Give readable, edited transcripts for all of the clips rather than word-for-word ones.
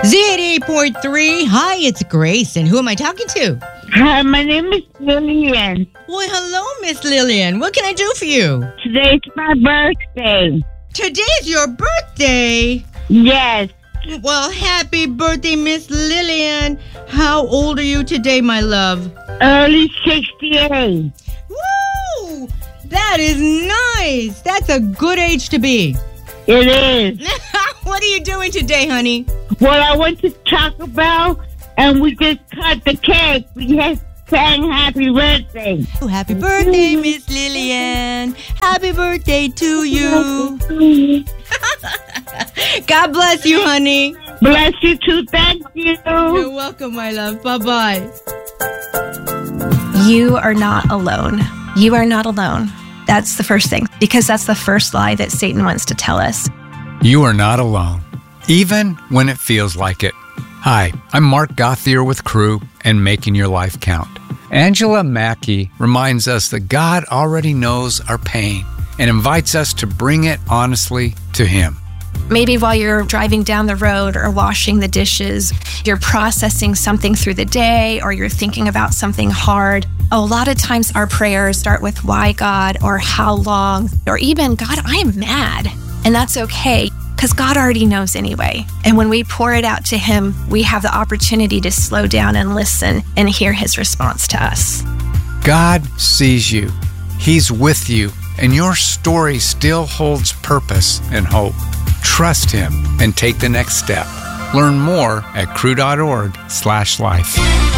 Z88.3. Hi, it's Grace. And who am I talking to? Hi, my name is Lillian. Well, hello, Miss Lillian. What can I do for you? Today's my birthday. Today's your birthday. Yes, Well, happy birthday, Miss Lillian. How old are you today, my love? early 68. Woo! That is nice. That's a good age to be. It is. What are you doing today, honey? Well, I went to Taco Bell and we just cut the cake. We just sang happy birthday. Oh, happy birthday, Miss Lillian. Happy birthday to you. God bless you, honey. Bless you too. Thank you. You're welcome, my love. Bye-bye. You are not alone. You are not alone. That's the first thing, because that's the first lie that Satan wants to tell us. You are not alone, even when it feels like it. Hi, I'm Mark Gothier with Crew and Making Your Life Count. Angela Mackey reminds us that God already knows our pain and invites us to bring it honestly to Him. Maybe while you're driving down the road or washing the dishes, you're processing something through the day, or you're thinking about something hard. A lot of times our prayers start with why God, or how long, or even God, I am mad. And that's okay, because God already knows anyway. And when we pour it out to Him, we have the opportunity to slow down and listen and hear His response to us. God sees you. He's with you, and your story still holds purpose and hope. Trust Him and take the next step. Learn more at crew.org/life.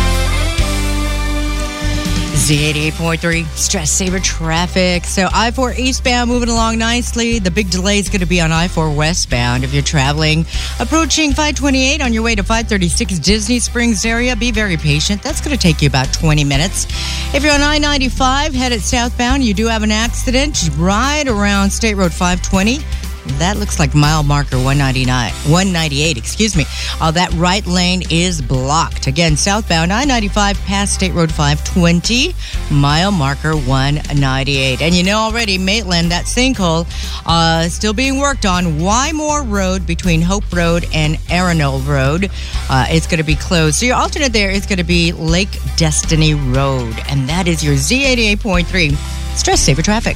Z88.3, Stress Saver Traffic. So I-4 eastbound moving along nicely. The big delay is going to be on I-4 westbound. If you're traveling, approaching 528 on your way to 536 Disney Springs area, be very patient. That's going to take you about 20 minutes. If you're on I-95 headed southbound, you do have an accident right around State Road 520. That looks like mile marker 198, excuse me. That right lane is blocked. Again, southbound I-95 past State Road 520, mile marker 198. And you know already, Maitland, that sinkhole still being worked on. Wymore Road between Hope Road and Arenal Road is going to be closed. So your alternate there is going to be Lake Destiny Road. And that is your Z88.3 Stress Saver Traffic.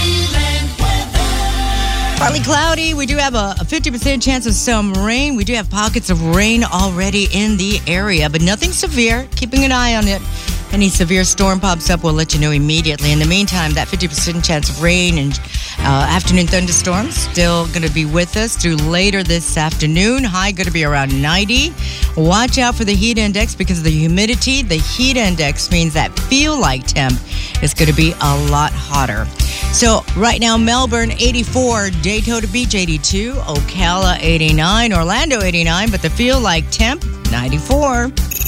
Partly cloudy. We do have a 50% chance of some rain. We do have pockets of rain already in the area, but nothing severe. Keeping an eye on it. Any severe storm pops up, we'll let you know immediately. In the meantime, that 50% chance of rain and afternoon thunderstorms still going to be with us through later this afternoon. High going to be around 90. Watch out for the heat index because of the humidity. The heat index means that feel like temp is going to be a lot hotter. So right now, Melbourne 84, Daytona Beach 82, Ocala 89, Orlando 89, but the feel like temp 94.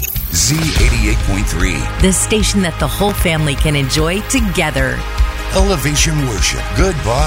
Z88.3. The station that the whole family can enjoy together. Elevation Worship. Goodbye.